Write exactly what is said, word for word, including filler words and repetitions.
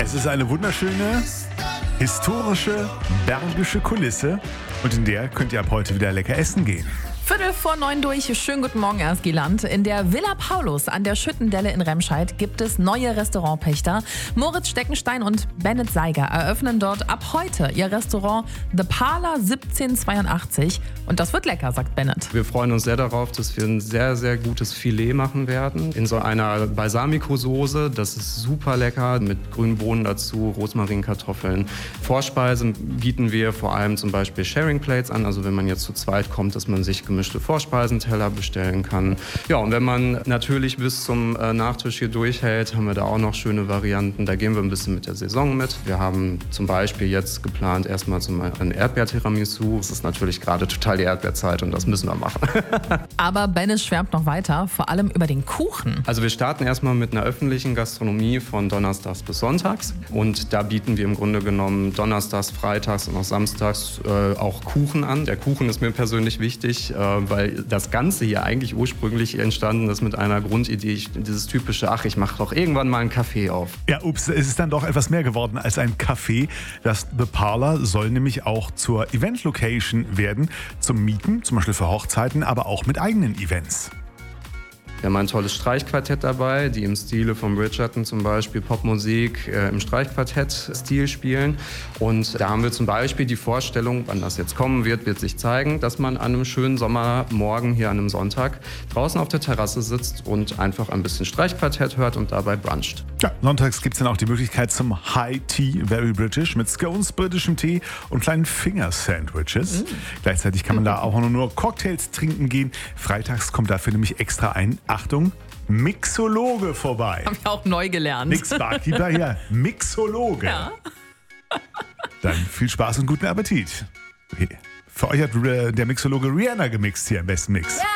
Es ist eine wunderschöne, historische, bergische Kulisse und in der könnt ihr ab heute wieder lecker essen gehen. Viertel vor neun durch. Schönen guten Morgen, Erskiland. In der Villa Paulus an der Schüttendelle in Remscheid gibt es neue Restaurantpächter. Moritz Steckenstein und Bennett Seiger eröffnen dort ab heute ihr Restaurant The Parler siebzehnhundertzweiundachtzig. Und das wird lecker, sagt Bennett. Wir freuen uns sehr darauf, dass wir ein sehr, sehr gutes Filet machen werden. In so einer Balsamico-Soße. Das ist super lecker mit grünen Bohnen dazu, Rosmarinkartoffeln. Vorspeisen bieten wir vor allem zum Beispiel Sharing Plates an. Also wenn man jetzt zu zweit kommt, dass man sich gemischte Vorspeisenteller bestellen kann. Ja, und wenn man natürlich bis zum äh, Nachtisch hier durchhält, haben wir da auch noch schöne Varianten. Da gehen wir ein bisschen mit der Saison mit. Wir haben zum Beispiel jetzt geplant erstmal zum ein Erdbeer-Tiramisu. Es ist natürlich gerade total die Erdbeerzeit und das müssen wir machen. Aber Bennett schwärmt noch weiter, vor allem über den Kuchen. Also wir starten erstmal mit einer öffentlichen Gastronomie von donnerstags bis sonntags. Und da bieten wir im Grunde genommen donnerstags, freitags und auch samstags äh, auch Kuchen an. Der Kuchen ist mir persönlich wichtig, äh, weil das Ganze hier eigentlich ursprünglich entstanden ist mit einer Grundidee, dieses typische, ach, ich mache doch irgendwann mal einen Café auf. Ja, ups, es ist dann doch etwas mehr geworden als ein Café. Das The Parler soll nämlich auch zur Event-Location werden, zum Mieten, zum Beispiel für Hochzeiten, aber auch mit eigenen Events. Wir haben ein tolles Streichquartett dabei, die im Stile von Bridgerton zum Beispiel Popmusik äh, im Streichquartett-Stil spielen. Und da haben wir zum Beispiel die Vorstellung, wann das jetzt kommen wird, wird sich zeigen, dass man an einem schönen Sommermorgen hier an einem Sonntag draußen auf der Terrasse sitzt und einfach ein bisschen Streichquartett hört und dabei bruncht. Ja, sonntags gibt es dann auch die Möglichkeit zum High Tea, very British, mit Scones, britischem Tee und kleinen Finger-Sandwiches. Mm. Gleichzeitig kann man da auch nur, nur Cocktails trinken gehen. Freitags kommt dafür nämlich extra ein, Achtung, Mixologe vorbei. Haben wir auch neu gelernt. Nix Barkeeper hier, Mixologe. Ja. Dann viel Spaß und guten Appetit. Für euch hat der Mixologe Rihanna gemixt hier im besten Mix.